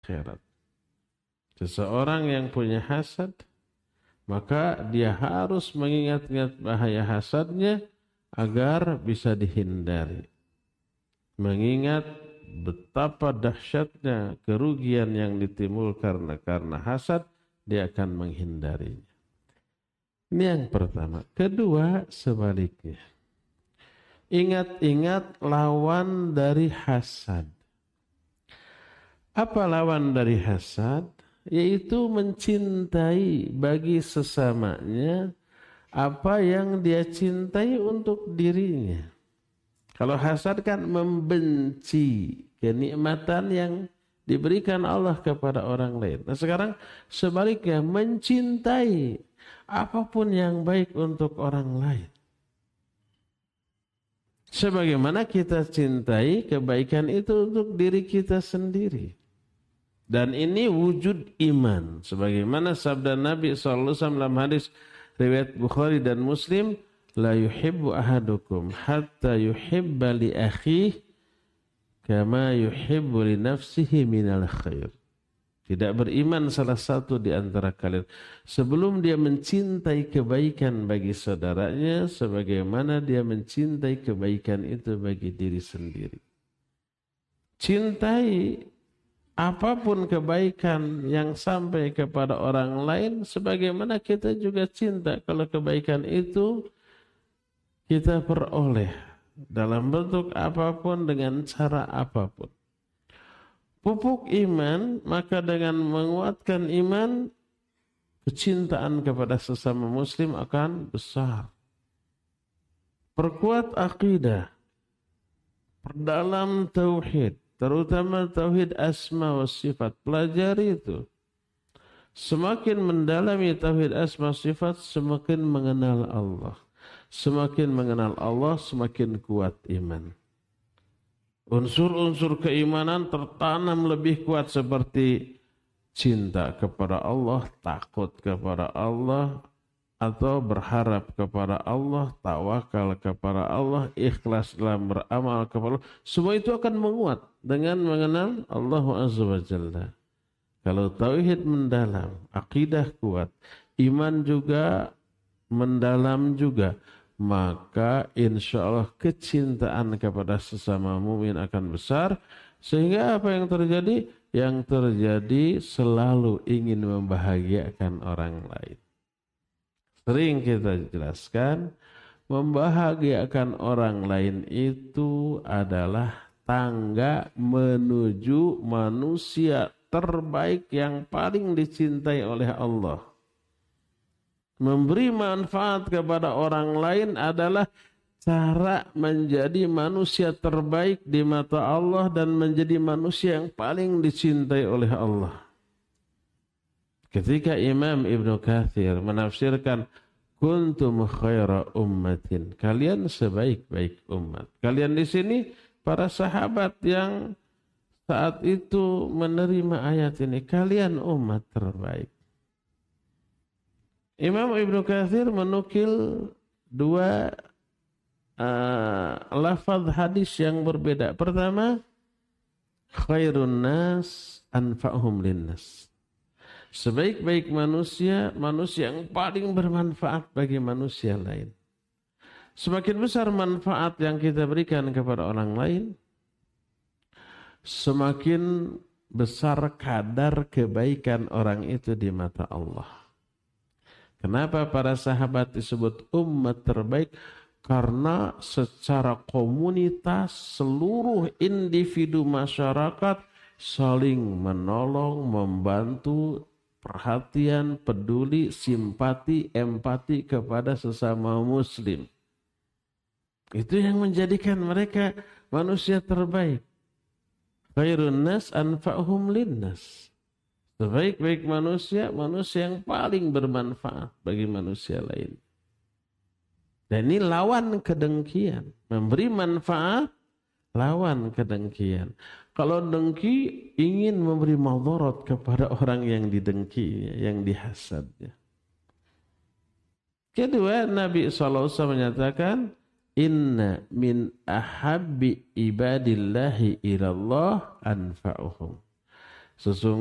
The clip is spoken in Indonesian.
akhirat. Seseorang yang punya hasad, maka dia harus mengingat-ingat bahaya hasadnya agar bisa dihindari. Mengingat betapa dahsyatnya kerugian yang ditimbulkan karena hasad, dia akan menghindarinya. Ini yang pertama. Kedua, sebaliknya. Ingat-ingat lawan dari hasad. Apa lawan dari hasad? Yaitu mencintai bagi sesamanya apa yang dia cintai untuk dirinya. Kalau hasad kan membenci kenikmatan yang diberikan Allah kepada orang lain. Nah sekarang sebaliknya mencintai apapun yang baik untuk orang lain. Sebagaimana kita cintai kebaikan itu untuk diri kita sendiri. Dan ini wujud iman. Sebagaimana sabda Nabi SAW dalam hadis riwayat Bukhari dan Muslim, la yuhibbu ahadukum hatta yuhibba li akhihi kama yuhibbu li nafsihi minal khair. Tidak beriman salah satu di antara kalian sebelum dia mencintai kebaikan bagi saudaranya sebagaimana dia mencintai kebaikan itu bagi diri sendiri. Cintai apapun kebaikan yang sampai kepada orang lain sebagaimana kita juga cinta kalau kebaikan itu kita peroleh dalam bentuk apapun dengan cara apapun. Pupuk iman, maka dengan menguatkan iman, kecintaan kepada sesama muslim akan besar. Perkuat akidah, perdalam tauhid, terutama tauhid asma wa sifat. Pelajari itu. Semakin mendalami tauhid asma wa sifat, semakin mengenal Allah. Semakin mengenal Allah, semakin kuat iman. Unsur-unsur keimanan tertanam lebih kuat seperti cinta kepada Allah, takut kepada Allah, atau berharap kepada Allah, tawakal kepada Allah, ikhlas dalam beramal kepada Allah. Semua itu akan menguat dengan mengenal Allah Azza wa Jalla. Kalau tauhid mendalam, akidah kuat, iman juga mendalam juga, maka insya Allah kecintaan kepada sesama mukmin akan besar. Sehingga apa yang terjadi? Yang terjadi selalu ingin membahagiakan orang lain. Sering kita jelaskan, membahagiakan orang lain itu adalah tangga menuju manusia terbaik yang paling dicintai oleh Allah. Memberi manfaat kepada orang lain adalah cara menjadi manusia terbaik di mata Allah dan menjadi manusia yang paling dicintai oleh Allah. Ketika Imam Ibnu Katsir menafsirkan kuntum khaira ummatin, kalian sebaik-baik umat. Kalian di sini para sahabat yang saat itu menerima ayat ini, kalian umat terbaik. Imam Ibnu Katsir menukil dua lafaz hadis yang berbeda. Pertama, khairun nas anfa'hum linnas. Sebaik-baik manusia, manusia yang paling bermanfaat bagi manusia lain. Semakin besar manfaat yang kita berikan kepada orang lain, semakin besar kadar kebaikan orang itu di mata Allah. Kenapa para sahabat disebut umat terbaik? Karena secara komunitas seluruh individu masyarakat saling menolong, membantu, perhatian, peduli, simpati, empati kepada sesama muslim. Itu yang menjadikan mereka manusia terbaik. Khairun nas anfa'hum linnas. Sebaik-baik manusia, manusia yang paling bermanfaat bagi manusia lain. Dan ini lawan kedengkian. Memberi manfaat, lawan kedengkian. Kalau dengki, ingin memberi madarat kepada orang yang didengkinya, yang dihasadnya. Kedua, Nabi SAW menyatakan, inna min ahabbi ibadillahi ilallah anfa'uhum. Sesungguhnya